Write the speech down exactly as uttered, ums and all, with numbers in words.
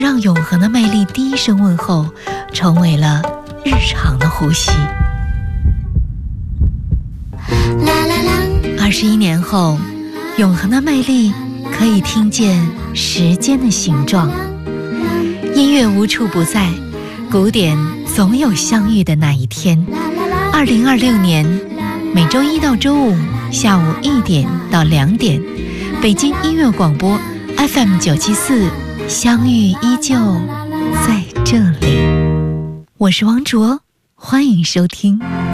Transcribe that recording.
让永恒的魅力第一声问候成为了日常的呼吸。二十一年后，永恒的魅力可以听见时间的形状。音乐无处不在，古典总有相遇的那一天。二零二六年，每周一到周五下午一点到两点，北京音乐广播 F M 九七四，相遇依旧在这里。我是王卓，欢迎收听。